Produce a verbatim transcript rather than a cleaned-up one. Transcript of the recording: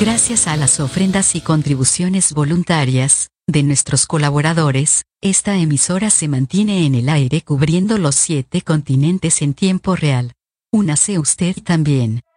Gracias a las ofrendas y contribuciones voluntarias de nuestros colaboradores, esta emisora se mantiene en el aire cubriendo los siete continentes en tiempo real. Únase usted también.